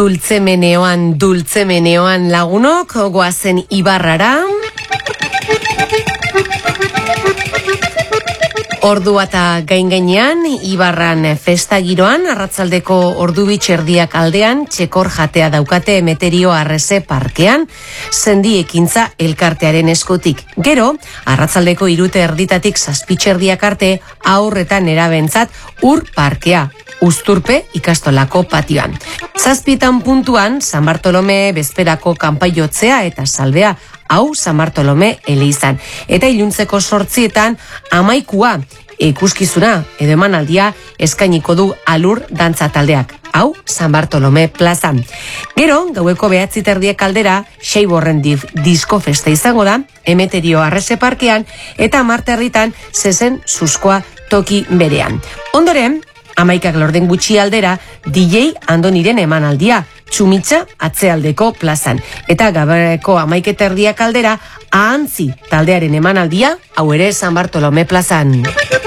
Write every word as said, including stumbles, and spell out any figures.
Dultzemeneoan, dultzemeneoan lagunok, goazen Ibarrara. Ordua eta gain gainean, Ibarran festa giroan, arratzaldeko ordu bitxerdiak aldean, txekor jatea daukate Emeterio Arrese parkean, sendi ekintza elkartearen eskutik. Gero, arratzaldeko irute erditatik zazpitxerdiak arte, aurretan erabentzat ur parkea. Uzturpe ikastolako patioan. Zazpitan puntuan, San Bartolome bezperako kanpaiotzea eta salbea, hau San Bartolome eleizan. Eta iluntzeko sortzietan, amaikua ikuskizuna edo emanaldia eskainiko du Alur dantza taldeak. Hau San Bartolome plazan. Gero, gaueko behatzi terdiek aldera, Seiborren disko festa izango da, Emeterio Arrese parkean, eta marterritan zezen suskoa toki berean. Ondoren, amaikak lorden gutxi aldera, D J Andoniren emanaldia, Txumitza atzealdeko plazan. Eta gabeko amaiketerdiak aldera, Ahantzi taldearen emanaldia, hau ere San Bartolome plazan.